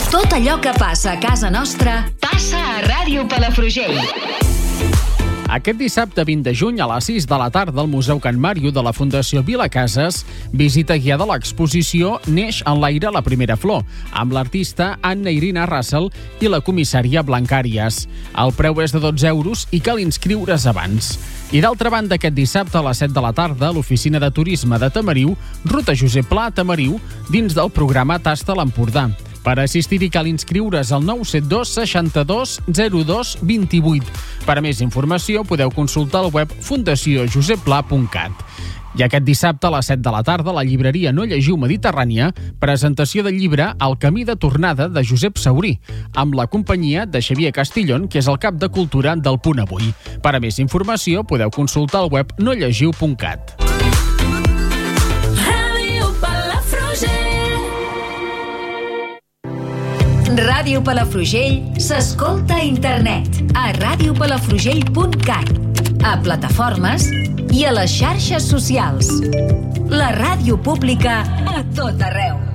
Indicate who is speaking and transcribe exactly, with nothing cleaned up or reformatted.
Speaker 1: Tot allò que passa a casa nostra passa a Ràdio Palafrugell.
Speaker 2: Aquest dissabte vint de juny a les sis de la tarda al Museu Can Màrio de la Fundació Vilacases, visita guiada a l'exposició Neix en l'aire la primera flor, amb l'artista Anna Irina Russell i la comissària Blancàries. El preu és de dotze euros i cal inscriure's abans. I d'altra banda, aquest dissabte a les set de la tarda, a l'Oficina de Turisme de Tamariu, ruta Josep Pla a Tamariu, dins del programa Tasta l'Empordà. Per assistir-hi cal inscriure's al nou set dos seixanta-dos zero dos vint-i-vuit. Per a més informació podeu consultar el web fundació josep pla punt cat. I aquest dissabte a les set de la tarda, a la llibreria No Llegiu Mediterrània, presentació del llibre El camí de tornada de Josep Saurí, amb la companyia de Xavier Castillón, que és el cap de cultura del Punt Avui. Per a més informació podeu consultar el web no llegiu punt cat.
Speaker 1: Ràdio Palafrugell s'escolta a internet a ràdio palafrugell punt cat, a plataformes i a les xarxes socials. La ràdio pública a tot arreu.